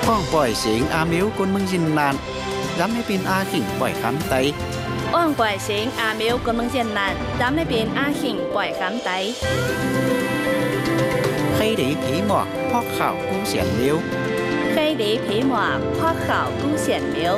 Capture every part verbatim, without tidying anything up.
ข้องปล่อยเสียงอามิวคนเมืองยินนานย้ำให้เป็นอาขิงปล่อยคำไตอ้องปล่อยเสียงอามิวคนเมืองยินนานย้ำให้เป็นอาขิงปล่อยคำไตใครดีผีหมอกพอกข่าวกู้เสียนเลี้ยวใครดีผีหมอกพอกข่าวกู้เสียนเลี้ยว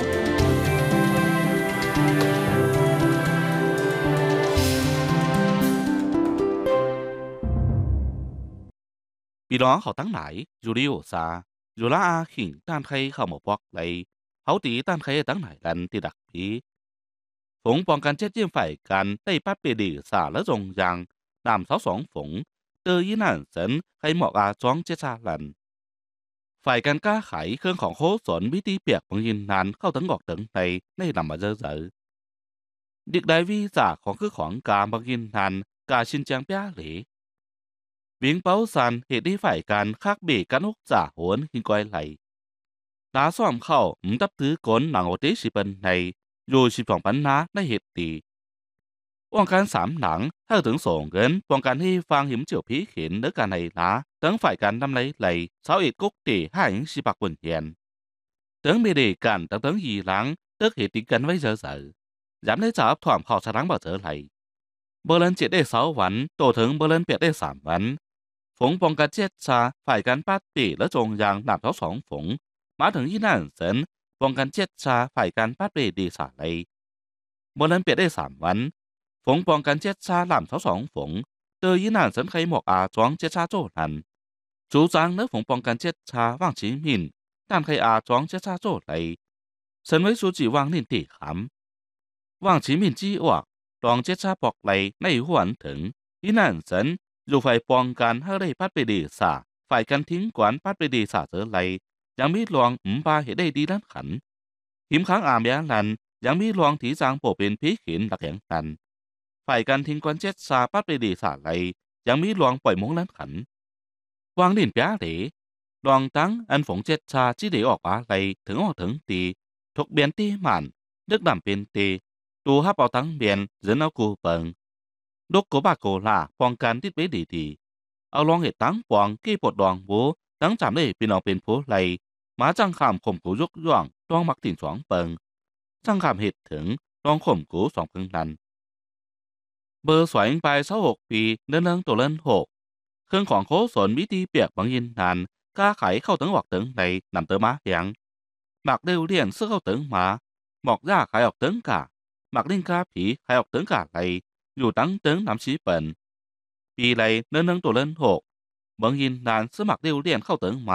พี่น้องเขาตั้งไหนอยู่ริโอซาอยู่ละอาขิงด้านใครเข้ามาปอกเลยเขาตีด้านใครตั้งไหนกันที่ดักผีฝงป้องกันเจ็ดเยี่ยมฝ่ายกันได้ปัดเปดีสาและจงยางนำเสาสองฝงเตอยี่นั่นเสนใครหมอกอาจ้องเจ็ดชาลันฝ่ายกันกล้าไขเครื่องของโคสนวิธีเปียกบางยินนานเข้าตั้งกอกตึงในในนำมาเจอเจอดิกได้วิจากของคือของการบางยินนานกาชินจางเปียหลีวิ่งเป้าสันเหตุที่ฝ่ายการคักเบกันอุกจ่าโหนหินก้อยไหลดาซ่อมเข้าหมตับถือกลหนังโอติสิเป็นในอยู่สิบสองปันนาในเหตุตีป้องกันสามหนังถ้าถึงส่งเงินป้องกันให้ฟังหิมเจียวผีเข็นเนื้อการในนะตั้งฝ่ายการทำไรไหลเสาเอกกุกตีห้าหิงสิบักวนเฮียนตั้งเมดีกันตั้งตั้งยีหลังตึกเหตุกันไว้เจอเสือย้ำได้จับถ่อมข่าวสนังบ่เจอไหลเบอร์เลนเจ็ดได้เสาวันโตถึงเบอร์เลนเปียได้สามวันฝงป้องกันเจ็ดชาฝ่ายการปัดปีและจงยางหนับเท้าสองฝงมาถึงยี่นั่นเสนป้องกันเจ็ดชาฝ่ายการปัดปีดีสาเลยเบอร์เลนเปียได้สามวันฝงป้องกันเจ็ดชาหลามเท้าสองฝงเตอยี่นั่นเสนใครหมอกอาจ้องเจ็ดชาโจนันจูจางเนื้อฝงป้องกันเจ็ดชาว่างชิมินด้านใครอาจ้องเจ็ดชาโจเลยเสนไว้สูจีว่างนินตีขำว่างชิมินจี้อวกรองเจ็ดชาปอกเลยในหัวถึงยี่นั่นเสนอยู่ฝ่ายป้องกันให้ได้พัดไปดีสาฝ่ายกันทิ้งกวนพัดไปดีสาเจอไหลยังมีลวงอุมปาเหตุได้ดีนั้นขันหิมค้างอามยาลันยังมีลวงถีจางโปเป็นพีขินหลักแห่งตันฝ่ายกันทิ้งกวนเจ็ดสาพัดไปดีสาไหลยังมีลวงปล่อยมงนั้นขันวางดินเปียเหลลวงตั้งอันฝงเจ็ดชาจี้เดออกมาไหลถึงออกถึงตีทกเบียนตีหมันดึกดำเป็นตีตูฮับเอาตั้งเบียนเจนเอากูเปิงดกโกบาโกลาป้องกันที่ไปดีดีเอาลองเหตุตั้งปองกี้ปดดองบูตั้งจำได้เป็นเอาเป็นผู้ไหลมาจังขามข่มกูยกย่องดองมักติ่งสองเปิงจังขามเหตุถึงดองข่มกูสองเปิงนันเบอร์สวยไปเศร้าหกปีเดินเลิงตัวเล่นหกเครื่องของโคสนวิธีเปียกบางยินนานกล้าไขเข้าถึงหอกถึงในนำเตอมาเหียงหมักเร็วเลี่ยนเสื้อเข้าถึงมาหมอกย่าไขออกถึงกะหมักลิงกาผีไขออกถึงกะไหลอยู่ตั้งถึงน้ำชีเปิ่นปีไรเนินเนิงตัวเล่นหกบางยินนานสมัครเดียวเลี่ยนเข้าถึงมา